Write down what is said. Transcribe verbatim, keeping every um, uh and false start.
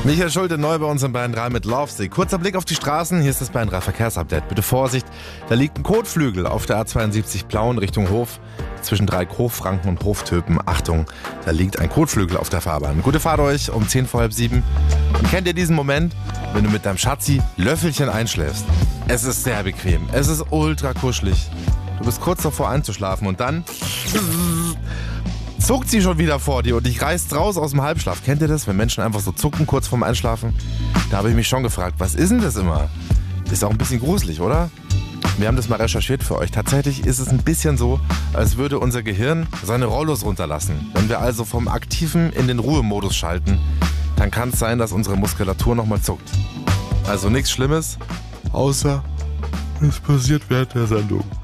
Michael Schulte neu bei uns im Bayern drei mit Lovesick. Kurzer Blick auf die Straßen, hier ist das Bayern drei Verkehrsupdate. Bitte Vorsicht, da liegt ein Kotflügel auf der A zweiundsiebzig Plauen Richtung Hof. Zwischen Dreieck-Hochfranken und Hoftöpen. Achtung, da liegt ein Kotflügel auf der Fahrbahn. Gute Fahrt euch um zehn vor halb sieben. Und kennt ihr diesen Moment, wenn du mit deinem Schatzi Löffelchen einschläfst? Es ist sehr bequem, es ist ultra kuschelig. Du bist kurz davor einzuschlafen und dann zuckt sie schon wieder vor dir und dich reißt raus aus dem Halbschlaf. Kennt ihr das, wenn Menschen einfach so zucken kurz vorm Einschlafen? Da habe ich mich schon gefragt, was ist denn das immer? Ist auch ein bisschen gruselig, oder? Wir haben das mal recherchiert für euch. Tatsächlich ist es ein bisschen so, als würde unser Gehirn seine Rollos runterlassen. Wenn wir also vom Aktiven in den Ruhemodus schalten, dann kann es sein, dass unsere Muskulatur nochmal zuckt. Also nichts Schlimmes, außer es passiert während der Sendung.